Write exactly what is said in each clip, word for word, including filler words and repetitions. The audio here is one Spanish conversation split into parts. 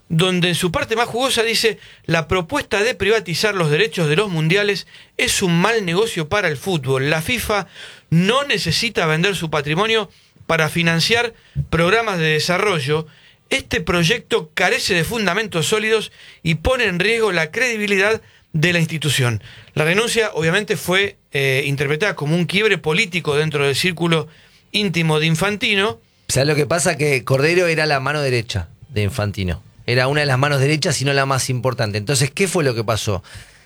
donde en su parte más jugosa dice: la propuesta de privatizar los derechos de los mundiales es un mal negocio para el fútbol. La FIFA no necesita vender su patrimonio para financiar programas de desarrollo. Este proyecto carece de fundamentos sólidos y pone en riesgo la credibilidad de la institución. La renuncia obviamente fue eh, interpretada como un quiebre político dentro del círculo íntimo de Infantino. ¿Sabes lo que pasa? Que Cordeiro era la mano derecha de Infantino. Era una de las manos derechas y no la más importante. Entonces, ¿qué fue lo que pasó?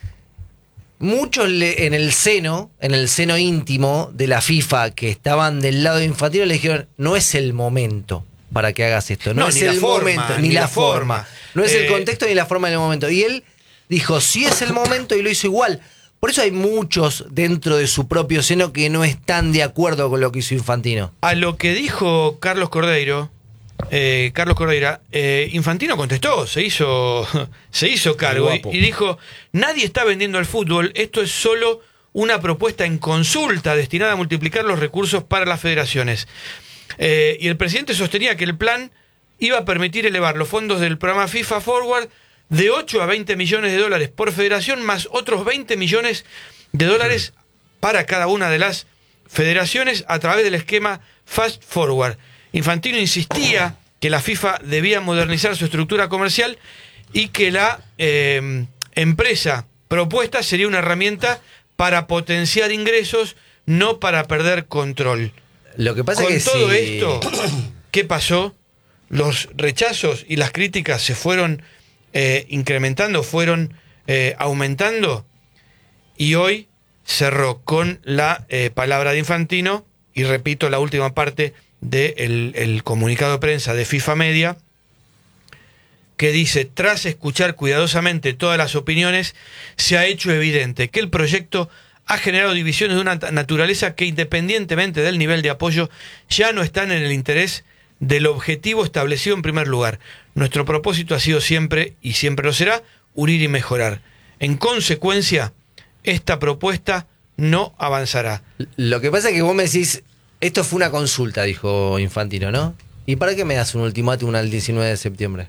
Muchos le, en el seno, en el seno íntimo de la FIFA que estaban del lado de Infantino le dijeron: no es el momento para que hagas esto. No, No, es ni el la forma, momento, ni, ni la, la forma. forma. No es Eh, el contexto ni la forma del momento. Y él dijo: sí es el momento, y lo hizo igual. Por eso hay muchos dentro de su propio seno que no están de acuerdo con lo que hizo Infantino. A lo que dijo Carlos Cordeiro, eh, Carlos Cordeira, eh, Infantino contestó, se hizo, se hizo cargo y, y dijo: nadie está vendiendo el fútbol, esto es solo una propuesta en consulta destinada a multiplicar los recursos para las federaciones. Eh, y el presidente sostenía que el plan iba a permitir elevar los fondos del programa FIFA Forward de ocho a veinte millones de dólares por federación, más otros veinte millones de dólares para cada una de las federaciones a través del esquema Fast Forward. Infantino insistía que la FIFA debía modernizar su estructura comercial y que la eh, empresa propuesta sería una herramienta para potenciar ingresos, no para perder control. Lo que pasa Con es que todo si... esto, ¿qué pasó? Los rechazos y las críticas se fueron eh, incrementando, fueron eh, aumentando, y hoy cerró con la eh, palabra de Infantino, y repito la última parte del el comunicado de prensa de FIFA Media, que dice: tras escuchar cuidadosamente todas las opiniones, se ha hecho evidente que el proyecto ha generado divisiones de una naturaleza que, independientemente del nivel de apoyo, ya no están en el interés del objetivo establecido en primer lugar. Nuestro propósito ha sido siempre, y siempre lo será, unir y mejorar. En consecuencia, esta propuesta no avanzará. Lo que pasa es que vos me decís: esto fue una consulta, dijo Infantino, ¿no? ¿Y para qué me das un ultimátum al diecinueve de septiembre?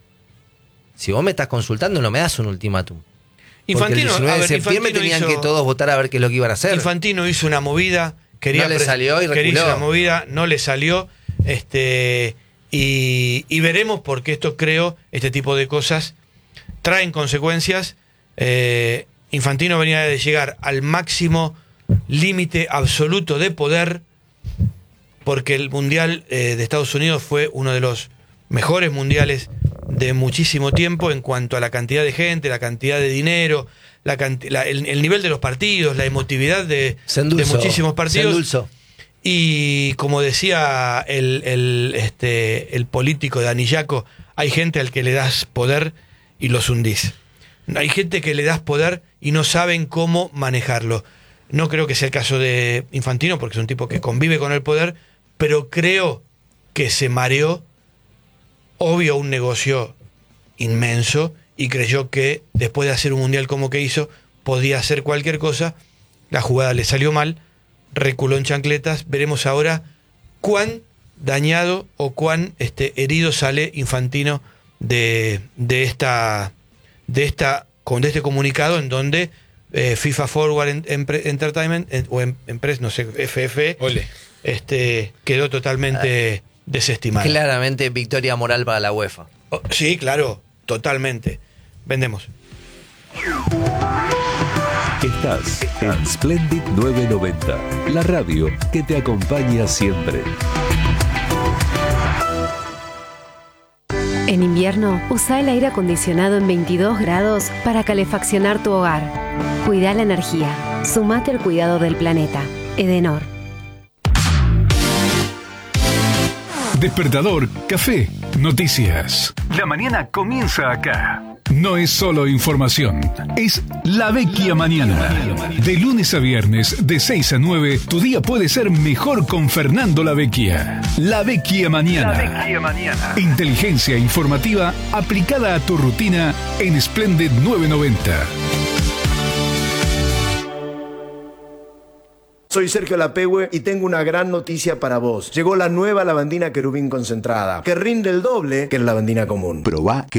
Si vos me estás consultando, no me das un ultimátum. Infantino, Porque el diecinueve de septiembre Infantino tenían hizo, que todos votar a ver qué es lo que iban a hacer. Infantino hizo una movida, quería, no le salió y reculó. quería una movida, no le salió, este y, y veremos, porque esto, creo, este tipo de cosas traen consecuencias. eh, Infantino venía de llegar al máximo límite absoluto de poder, porque el Mundial eh, de Estados Unidos fue uno de los mejores mundiales de muchísimo tiempo en cuanto a la cantidad de gente, la cantidad de dinero, la canti- la, el, el nivel de los partidos, la emotividad de, de muchísimos partidos. Y como decía el, el, este, el político de Anillaco, hay gente al que le das poder y los hundís. Hay gente que le das poder y no saben cómo manejarlo. No creo que sea el caso de Infantino, porque es un tipo que convive con el poder, pero creo que se mareó, obvio, un negocio inmenso, y creyó que después de hacer un mundial como que hizo, podía hacer cualquier cosa. La jugada le salió mal, reculó en chancletas. Veremos ahora cuán dañado o cuán este, herido sale Infantino de, de esta de esta con de este comunicado, en donde eh, FIFA Forward en, en, Entertainment en, o en, Empress, no sé, F F, Ole. este quedó totalmente ah, desestimado. Claramente victoria moral para la UEFA. Oh, sí, claro, totalmente. Vendemos. Estás en Splendid nueve noventa, la radio que te acompaña siempre. En invierno, usa el aire acondicionado en veintidós grados para calefaccionar tu hogar. Cuida la energía. Sumate al cuidado del planeta. Edenor. Despertador, café, noticias. La mañana comienza acá. No es solo información, es La Vecchia Mañana. De lunes a viernes, de seis a nueve, tu día puede ser mejor con Fernando La Vecchia. La Vecchia Mañana. La Vecchia Mañana. Inteligencia informativa aplicada a tu rutina en Splendid nueve noventa. Soy Sergio Lapehue y tengo una gran noticia para vos. Llegó la nueva lavandina Querubín concentrada, que rinde el doble que la lavandina común. Probá que